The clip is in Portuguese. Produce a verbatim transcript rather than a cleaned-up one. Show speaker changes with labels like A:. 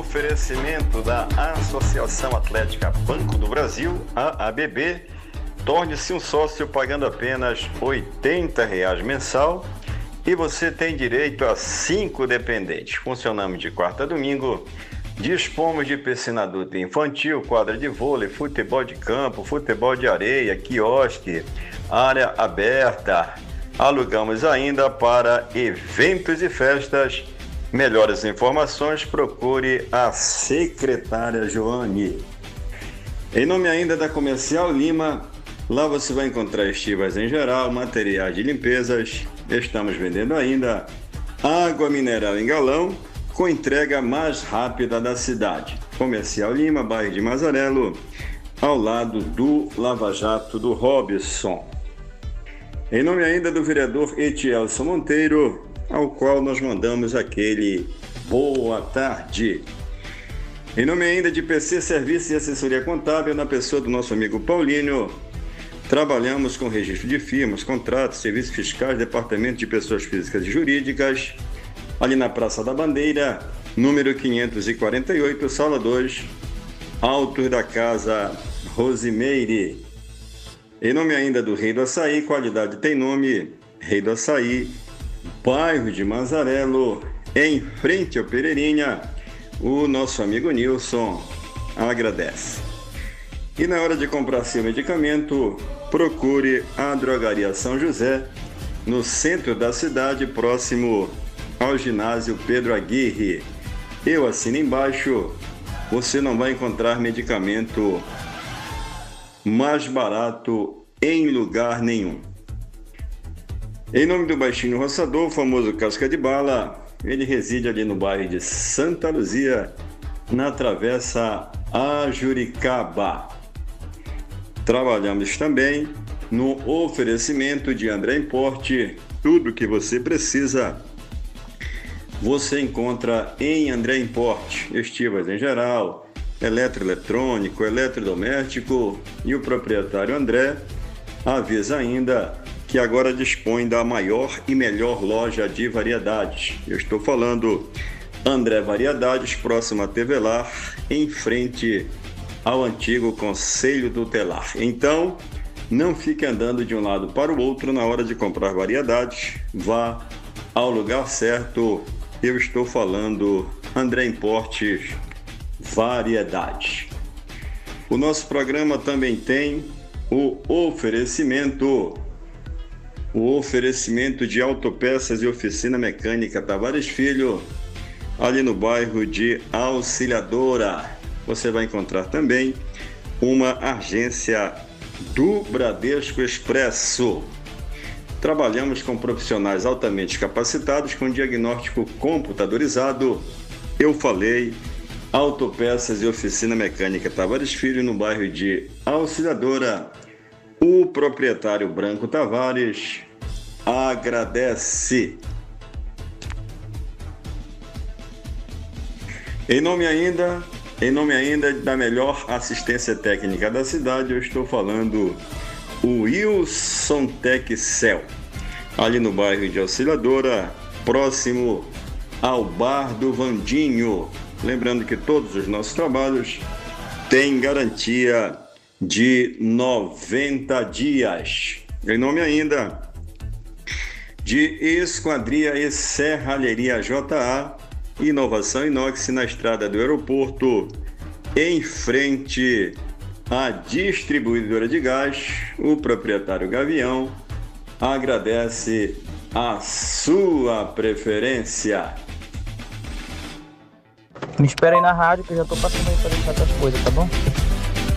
A: oferecimento da Associação Atlética Banco do Brasil, a ABB. Torne-se um sócio pagando apenas oitenta reais mensal e você tem direito a cinco dependentes. Funcionamos de quarta a domingo. Dispomos de piscina adulta e infantil, quadra de vôlei, futebol de campo, futebol de areia, quiosque, área aberta. Alugamos ainda para eventos e festas. Melhores informações, procure a secretária Joane. Em nome ainda da Comercial Lima, lá você vai encontrar estivas em geral, materiais de limpezas. Estamos vendendo ainda água mineral em galão, com entrega mais rápida da cidade. Comercial Lima, bairro de Mazarelo, ao lado do Lava Jato do Robson. Em nome ainda do vereador Etielson Monteiro, ao qual nós mandamos aquele boa tarde. Em nome ainda de P C Serviço e Assessoria Contábil, na pessoa do nosso amigo Paulinho, trabalhamos com registro de firmas, contratos, serviços fiscais, departamento de pessoas físicas e jurídicas, ali na Praça da Bandeira, número quinhentos e quarenta e oito, sala dois, altos da Casa Rosimeire. Em nome ainda do Rei do Açaí, qualidade tem nome, Rei do Açaí, bairro de Mazarelo, em frente ao Pereirinha, o nosso amigo Nilson agradece. E na hora de comprar seu medicamento, procure a Drogaria São José, no centro da cidade, próximo ao ginásio Pedro Aguirre. Eu assino embaixo, você não vai encontrar medicamento mais barato em lugar nenhum. Em nome do Baixinho Roçador, o famoso Casca de Bala, ele reside ali no bairro de Santa Luzia, na Travessa Ajuricaba. Trabalhamos também no oferecimento de André Importe. Tudo que você precisa você encontra em André Importe, estivas em geral, eletroeletrônico, eletrodoméstico, e o proprietário André avisa ainda que agora dispõe da maior e melhor loja de variedades. Eu estou falando André Variedades, próximo a Tevelar, em frente ao antigo Conselho Tutelar. Então, não fique andando de um lado para o outro na hora de comprar variedades, vá ao lugar certo. Eu estou falando André Importes Variedades. O nosso programa também tem o oferecimento, o oferecimento de autopeças e oficina mecânica Tavares Filho, ali no bairro de Auxiliadora. Você vai encontrar também uma agência do Bradesco Expresso. Trabalhamos com profissionais altamente capacitados com diagnóstico computadorizado. Eu falei, autopeças e oficina mecânica Tavares Filho, no bairro de Auxiliadora. O proprietário Branco Tavares agradece. Em nome ainda, em nome ainda da melhor assistência técnica da cidade, eu estou falando o Wilson Texcel, ali no bairro de Auxiliadora, próximo ao Bar do Vandinho. Lembrando que todos os nossos trabalhos têm garantia de noventa dias. Em nome ainda de Esquadria e Serralheria J A, inovação inox na estrada do aeroporto, em frente a distribuidora de gás. O proprietário Gavião agradece a sua preferência.
B: Me espera aí na rádio que eu já tô passando aí para deixar as coisas, tá bom?